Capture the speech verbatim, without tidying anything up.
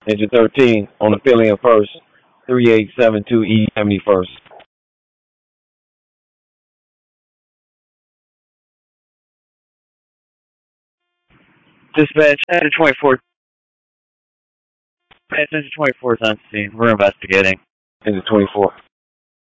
Engine thirteen on the Philly and First, three eight seven two E seventy-first. Dispatch, Engine twenty-four. Engine twenty-four is on scene. We're investigating. Engine twenty-four.